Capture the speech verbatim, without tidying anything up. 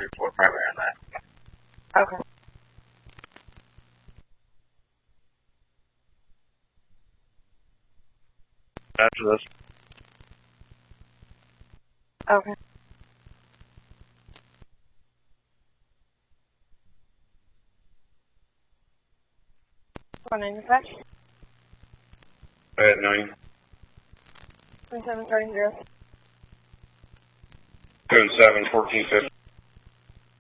report primary on that. Okay. After this. Okay. One nine dispatch. Go ahead, nine. Twenty-seven starting zero. Two and seven, fourteen fifty.